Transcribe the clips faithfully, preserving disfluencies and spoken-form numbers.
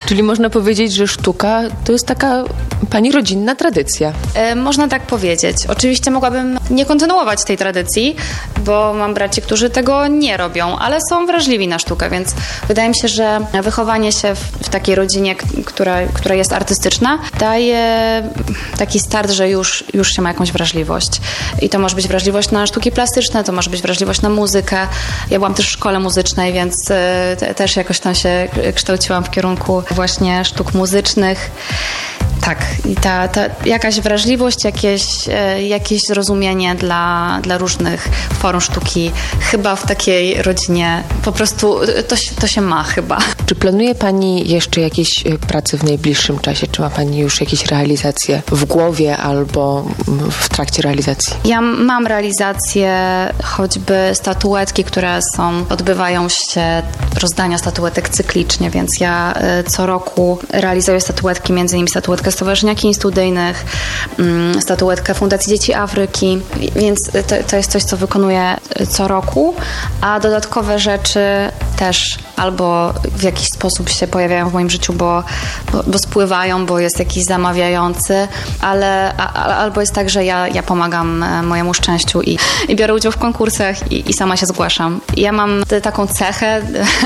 Czyli można powiedzieć, że sztuka to jest taka pani rodzinna tradycja. E, można tak powiedzieć. Oczywiście mogłabym nie kontynuować tej tradycji, bo mam braci, którzy tego nie robią, ale są wrażliwi na sztukę, więc wydaje mi się, że wychowanie się w, w takiej rodzinie, która, która jest artystyczna, daje taki start, że już, już się ma jakąś wrażliwość. I to może być wrażliwość na sztuki plastyczne, to może być wrażliwość na muzykę. Ja byłam też w szkole muzycznej, więc te, też jakoś tam się kształciłam w kierunku właśnie sztuk muzycznych. Tak, i ta, ta jakaś wrażliwość, jakieś, e, jakieś zrozumienie dla, dla różnych form sztuki. Chyba w takiej rodzinie po prostu to, to się ma chyba. Czy planuje pani jeszcze jakieś prace w najbliższym czasie? Czy ma pani już jakieś realizacje w głowie albo w trakcie realizacji? Ja mam realizację choćby statuetki, które są, odbywają się rozdania statuetek cyklicznie, więc ja e, co roku realizuję statuetki, między innymi statuetkę Stowarzyszenia Kin Studyjnych, statuetkę Fundacji Dzieci Afryki, więc to, to jest coś, co wykonuję co roku, a dodatkowe rzeczy też albo w jakiś sposób się pojawiają w moim życiu, bo, bo, bo spływają, bo jest jakiś zamawiający, ale a, albo jest tak, że ja, ja pomagam mojemu szczęściu i, i biorę udział w konkursach i, i sama się zgłaszam. Ja mam t- taką cechę,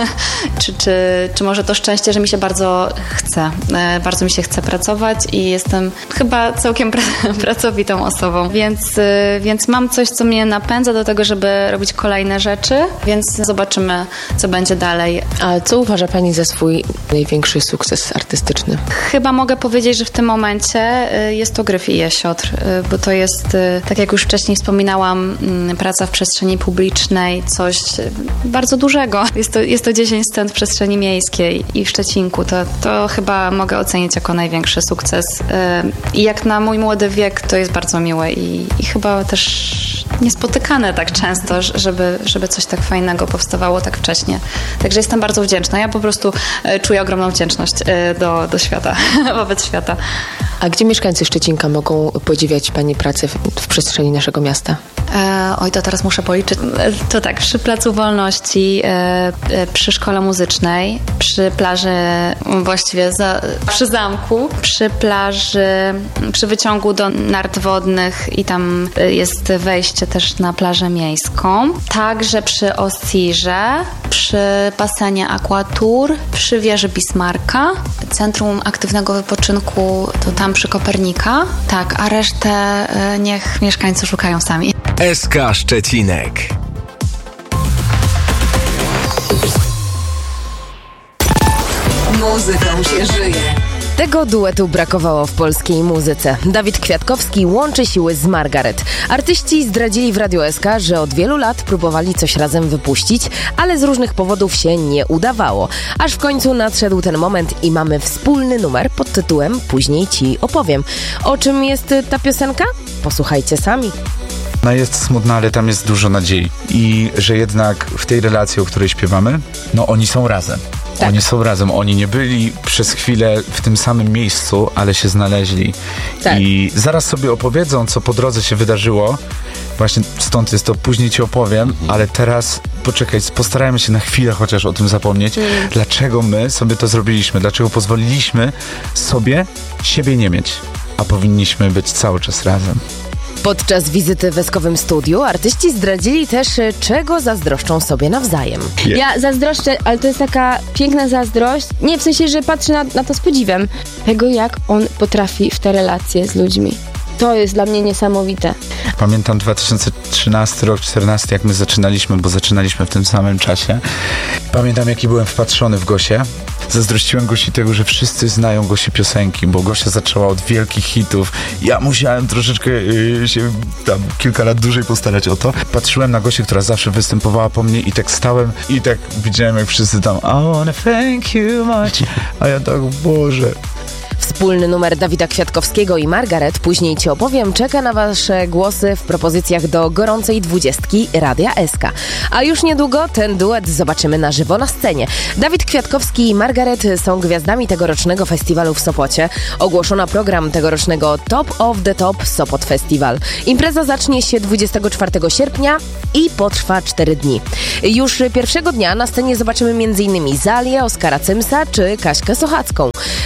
czy, czy, czy może to szczęście, że mi się bardzo chce, bardzo mi się chce pracować i jestem chyba całkiem pra- pracowitą osobą, więc, więc mam coś, co mnie napędza do tego, żeby robić kolejne rzeczy, więc zobaczymy, co będzie dalej. A co uważa pani za swój największy sukces artystyczny? Chyba mogę powiedzieć, że w tym momencie jest to Gryf i Jesiotr, bo to jest, tak jak już wcześniej wspominałam, praca w przestrzeni publicznej, coś bardzo dużego. Jest to, jest to dziesięć scen w przestrzeni miejskiej i w Szczecinku. To, to chyba mogę ocenić jako największy sukces. I jak na mój młody wiek, to jest bardzo miłe i, i chyba też niespotykane tak często, żeby, żeby coś tak fajnego powstawało tak wcześnie. Także jestem bardzo wdzięczna. Ja po prostu czuję ogromną wdzięczność do, do świata, wobec świata. A gdzie mieszkańcy Szczecinka mogą podziwiać pani pracę w, w przestrzeni naszego miasta? E, oj, to teraz muszę policzyć. To tak, przy Placu Wolności, e, e, przy Szkole Muzycznej, przy plaży, właściwie za, przy zamku, przy plaży, przy wyciągu do nart wodnych i tam jest wejście też na plażę miejską. Także przy Osirze, przy basenie Aquatour, przy wieży Bismarcka, Centrum Aktywnego Wypoczynku to tam przy Kopernika. Tak, a resztę y, niech mieszkańcy szukają sami. S K Szczecinek. Muzyką się żyje. Tego duetu brakowało w polskiej muzyce. Dawid Kwiatkowski łączy siły z Margaret. Artyści zdradzili w Radio S K, że od wielu lat próbowali coś razem wypuścić, ale z różnych powodów się nie udawało. Aż w końcu nadszedł ten moment i mamy wspólny numer pod tytułem Później ci opowiem. O czym jest ta piosenka? Posłuchajcie sami. Ona jest smutna, ale tam jest dużo nadziei. I że jednak w tej relacji, o której śpiewamy, no oni są razem. Tak. Oni są razem. Oni nie byli przez chwilę w tym samym miejscu, ale się znaleźli. Tak. I zaraz sobie opowiedzą, co po drodze się wydarzyło. Właśnie stąd jest to Później ci opowiem, mhm. ale teraz poczekaj, postarajmy się na chwilę chociaż o tym zapomnieć. Mhm. Dlaczego my sobie to zrobiliśmy? Dlaczego pozwoliliśmy sobie siebie nie mieć, a powinniśmy być cały czas razem? Podczas wizyty w Eskowym Studiu artyści zdradzili też, czego zazdroszczą sobie nawzajem. Yeah. Ja zazdroszczę, ale to jest taka piękna zazdrość. Nie, w sensie, że patrzę na, na to z podziwem. Tego, jak on potrafi w te relacje z ludźmi. To jest dla mnie niesamowite. Pamiętam dwa tysiące trzynasty rok, czternasty, jak my zaczynaliśmy, bo zaczynaliśmy w tym samym czasie. Pamiętam, jaki byłem wpatrzony w Gosię. Zazdrościłem Gosi tego, że wszyscy znają Gosi piosenki, bo Gosia zaczęła od wielkich hitów. Ja musiałem troszeczkę yy, się tam kilka lat dłużej postarać o to. Patrzyłem na Gosię, która zawsze występowała po mnie i tak stałem i tak widziałem, jak wszyscy tam I wanna thank you much. A ja tak, Boże... Wspólny numer Dawida Kwiatkowskiego i Margaret, Później ci opowiem, czeka na wasze głosy w propozycjach do gorącej dwudziestki Radia S K. A już niedługo ten duet zobaczymy na żywo na scenie. Dawid Kwiatkowski i Margaret są gwiazdami tegorocznego festiwalu w Sopocie. Ogłoszono program tegorocznego Top of the Top Sopot Festival. Impreza zacznie się dwudziestego czwartego sierpnia i potrwa cztery dni. Już pierwszego dnia na scenie zobaczymy m.in. Zalię, Oskara Cymsa czy Kaśkę Sochacką.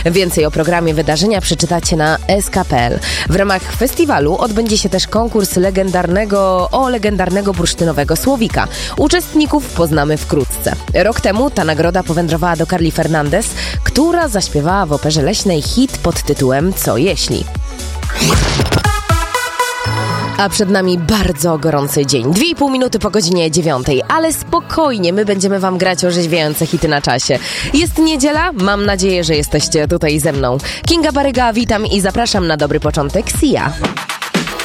Więcej o programie wydarzenia przeczytacie na s k kropka p l. W ramach festiwalu odbędzie się też konkurs legendarnego o legendarnego bursztynowego słowika. Uczestników poznamy wkrótce. Rok temu ta nagroda powędrowała do Carly Fernandez, która zaśpiewała w Operze Leśnej hit pod tytułem Co jeśli? A przed nami bardzo gorący dzień. Dwie i pół minuty po godzinie dziewiątej, ale spokojnie, my będziemy wam grać orzeźwiające hity na czasie. Jest niedziela, mam nadzieję, że jesteście tutaj ze mną. Kinga Baryga, witam i zapraszam na dobry początek Sia.